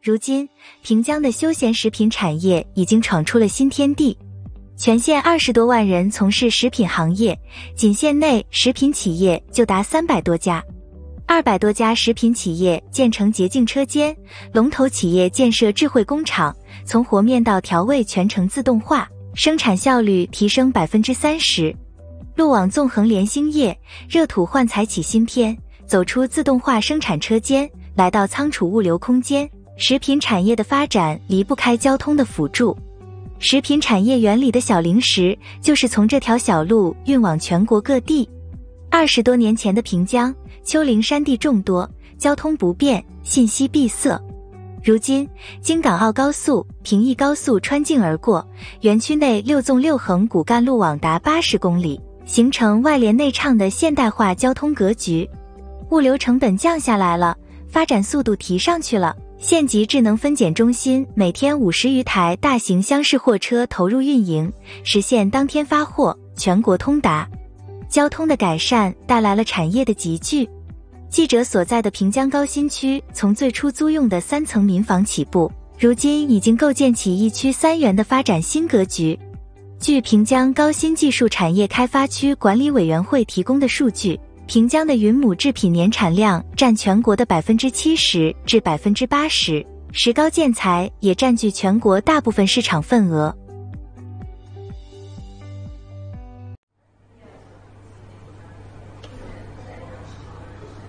如今，平江的休闲食品产业已经闯出了新天地。全县20多万人从事食品行业，仅县内食品企业就达300多家，200多家食品企业建成洁净车间，龙头企业建设智慧工厂，从和面到调味全程自动化，生产效率提升30%。路网纵横联兴业，热土焕才起新篇，走出自动化生产车间，来到仓储物流空间。食品产业的发展离不开交通的辅助。食品产业园里的小零食就是从这条小路运往全国各地。20多年前的平江，丘陵山地众多，交通不便，信息闭塞。如今，京港澳高速、平义高速穿境而过，园区内6纵6横骨干路网达80公里，形成外连内畅的现代化交通格局。物流成本降下来了，发展速度提上去了。县级智能分拣中心每天50余台大型厢式货车投入运营，实现当天发货，全国通达。交通的改善带来了产业的集聚。记者所在的平江高新区从最初租用的3层民房起步，如今已经构建起1区3园的发展新格局。据平江高新技术产业开发区管理委员会提供的数据，平江的云母制品年产量占全国的70%至80%，石膏建材也占据全国大部分市场份额。